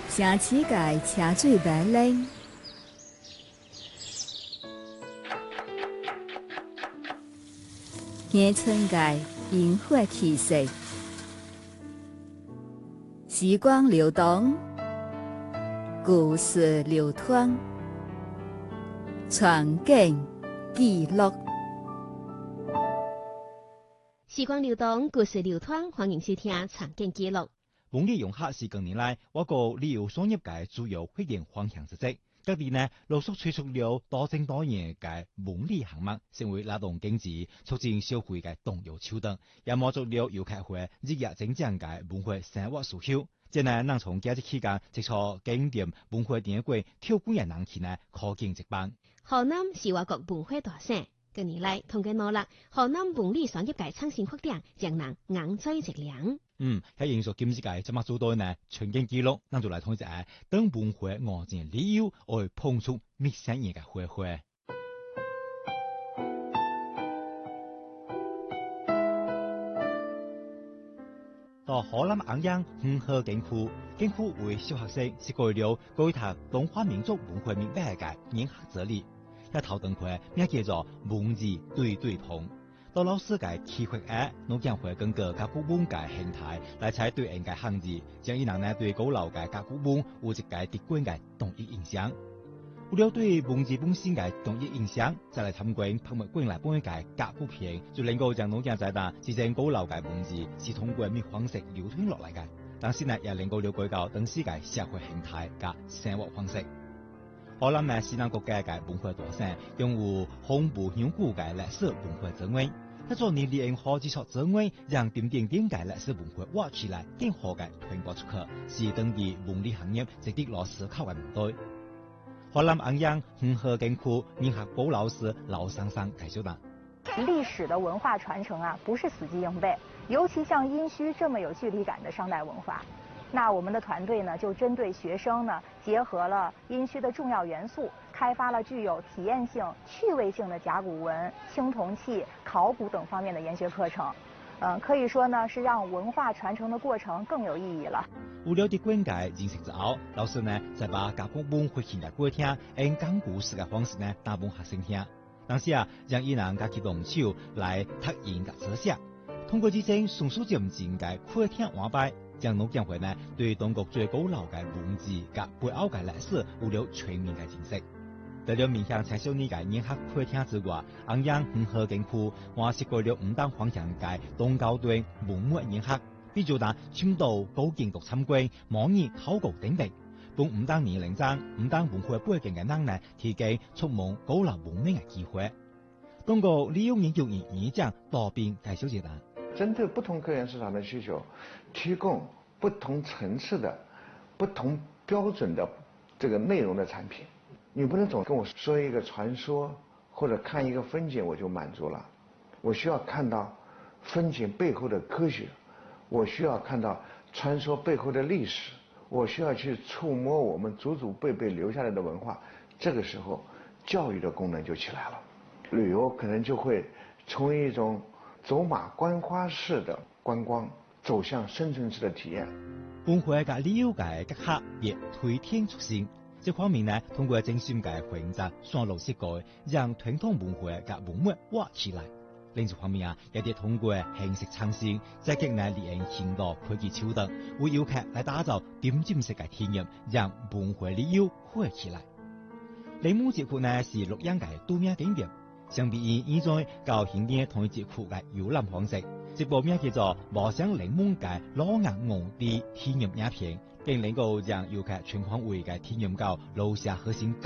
城市界车水马龙，乡村界烟火气息，时光流动，故事流淌，传景记录。 时光流动，故事流淌，欢迎收听《场景记录》。 文旅用客是近年来我国旅游商业界主要发展方向之一。各地呢陆续推出了多种多样嘅文旅项目，成为拉动经济、促进消费嘅重要手段，也满足了游客會日益增長嘅文化生活需求。即係能從假日期間接觸景點文化典故挑選嘅人氣呢，可見一斑。 河南是我國文化大省，近年來通過努力，河南文旅商業界創新發展，讓人硬在一兩。 喺延續今次嘅節目組隊呢，全景記錄，咱就來統一下等文化外展旅遊，來碰觸陌生人嘅花花。到河南安陽黃河景區為小學生設計了舉讀中華民族文化明白嘅研學哲理，一頭燈會名叫做文字對對碰。到老師嘅企劃下，農業會根據甲骨文嘅形態來採對應嘅漢字，將伊人呢對古老嘅甲骨文有一個直觀嘅統一印象。為了對文字本身嘅統一印象，再來參觀博物館內本嘅甲骨片，就能夠將農業在當真正古老嘅文字是通過咩方式流傳落嚟嘅，但是呢也能夠了解到當時嘅社會形態嘅生活方式。河南呢是咱國家嘅文化大省，擁有豐富悠久嘅歷史文化資源。一座年利用好技術資源，讓點嘅歷史文化挖起來更好嘅傳播出去，是當地文旅行業值得攞思考嘅問題。河南安陽黃河景區研學部老師劉珊珊介紹道： 歷史的文化傳承啊，不是死記硬背，尤其像殷墟這麼有距離感的商代文化。那我們的團隊呢，就針對學生呢，結合了殷墟的重要元素，開發了具有體驗性、趣味性的甲骨文、青銅器、考古等方面的研學課程。可以說呢，是讓文化傳承的過程更有意義了。 有了啲觀解認識之後，老師呢再把甲骨文回去嚟過聽，用講故事嘅方式呢打俾學生聽。當時啊，讓伊人家己動手來拓印及寫寫，通過之前迅速漸進嘅課聽安排。將農業會呢對中國最古老嘅文字及背後嘅歷史有了全面嘅認識。除了面向青少年嘅研學課聽之外，安陽黃河景區還設計了5檔方向嘅中高端文物研學，比如講深度高見讀參觀、模擬考古等等，幫5檔年齡層、5檔文化背景嘅人呢提供觸摸古老文明嘅機會。通過利用研究與演講多邊介紹一下。 針對不同客源市場的需求，提供不同層次的、不同標準的這個內容的產品。你不能總跟我說一個傳說或者看一個風景我就滿足了，我需要看到風景背後的科學，我需要看到傳說背後的歷史，我需要去觸摸我們祖祖輩輩留下來的文化。這個時候，教育的功能就起來了，旅遊可能就會從一種走馬觀花式的觀光走向深層次的體驗。 文化嘅旅遊嘅結合亦推天出現，這方面呢，通過精選嘅選擇線路設計，讓傳統文化嘅文物挖起來。另一方面啊，亦都通過形式創新，積極呢利用現代科技手段，為遊客來打造點睛式嘅體驗，讓文化旅遊火起來。鈴木節庫呢是洛陽嘅度假景點。相比於以前較現代同節庫嘅遊覽方式，這部名叫做《望鄉檸檬嘅老硬皇帝體驗影片》，並能夠讓遊客全方位嘅體驗到老下核心。